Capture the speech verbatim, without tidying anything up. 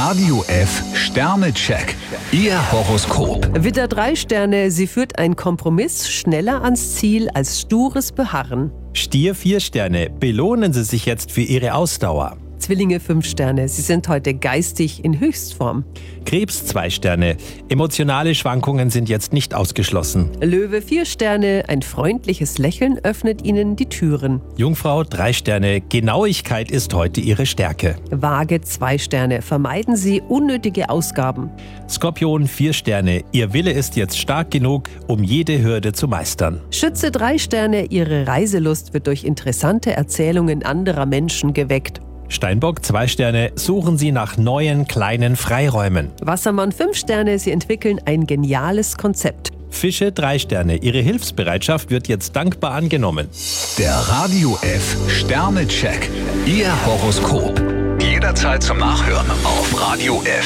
Radio F Sternecheck. Ihr Horoskop. Widder drei Sterne, Sie führt ein Kompromiss schneller ans Ziel als stures Beharren. Stier vier Sterne, belohnen Sie sich jetzt für Ihre Ausdauer. Zwillinge fünf Sterne, Sie sind heute geistig in Höchstform. Krebs zwei Sterne, emotionale Schwankungen sind jetzt nicht ausgeschlossen. Löwe vier Sterne, ein freundliches Lächeln öffnet Ihnen die Türen. Jungfrau drei Sterne, Genauigkeit ist heute Ihre Stärke. Waage zwei Sterne, vermeiden Sie unnötige Ausgaben. Skorpion vier Sterne, Ihr Wille ist jetzt stark genug, um jede Hürde zu meistern. Schütze drei Sterne, Ihre Reiselust wird durch interessante Erzählungen anderer Menschen geweckt. Steinbock zwei Sterne, suchen Sie nach neuen kleinen Freiräumen. Wassermann fünf Sterne, Sie entwickeln ein geniales Konzept. Fische drei Sterne, Ihre Hilfsbereitschaft wird jetzt dankbar angenommen. Der Radio F Sternecheck. Ihr Horoskop. Jederzeit zum Nachhören auf Radio F.